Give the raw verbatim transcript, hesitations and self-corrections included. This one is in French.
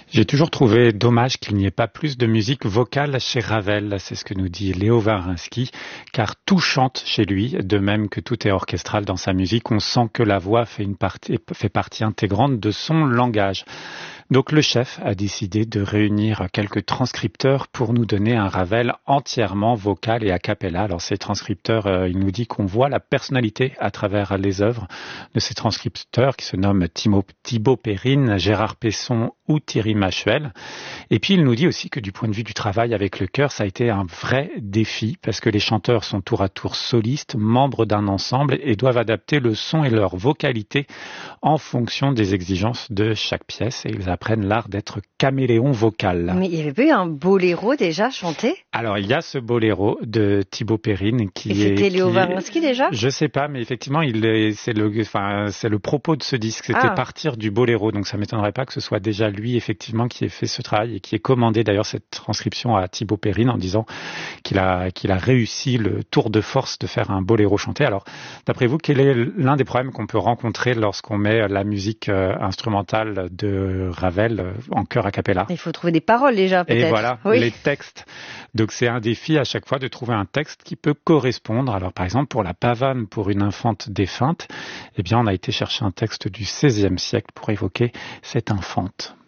J'ai toujours trouvé dommage qu'il n'y ait pas plus de musique vocale chez Ravel, c'est ce que nous dit Léo Varinsky, car tout chante chez lui, de même que tout est orchestral dans sa musique. On sent que la voix fait, une partie, fait partie intégrante de son langage. Donc le chef a décidé de réunir quelques transcripteurs pour nous donner un Ravel entièrement vocal et a cappella. Alors ces transcripteurs, euh, il nous dit qu'on voit la personnalité à travers les œuvres de ces transcripteurs qui se nomment Thibaut, Thibaut Perrine, Gérard Pesson ou Thierry Machuel. Et puis il nous dit aussi que du point de vue du travail avec le chœur, ça a été un vrai défi parce que les chanteurs sont tour à tour solistes, membres d'un ensemble et doivent adapter le son et leur vocalité en fonction des exigences de chaque pièce et ils apprennent l'art d'être caméléon vocal. Mais il y avait pas eu un boléro déjà chanté? Alors il y a ce boléro de Thibaut Perrine qui et est... c'était Léo qui Varinsky déjà? Je sais pas, mais effectivement, il est, c'est le, enfin, c'est le propos de ce disque. C'était ah. partir du boléro, donc ça m'étonnerait pas que ce soit déjà lui effectivement qui ait fait ce travail et qui ait commandé d'ailleurs cette transcription à Thibaut Perrine en disant qu'il a qu'il a réussi le tour de force de faire un boléro chanté. Alors, d'après vous, quel est l'un des problèmes qu'on peut rencontrer lorsqu'on met la musique euh, instrumentale de Ravel euh, en chœur a cappella? Il faut trouver des paroles déjà, peut-être. Et voilà, oui. les textes. Donc c'est un défi à chaque fois de trouver un texte qui peut correspondre. Alors par exemple, pour la pavane pour une infante défunte, eh bien on a été chercher un texte du seizième siècle pour évoquer cette infante.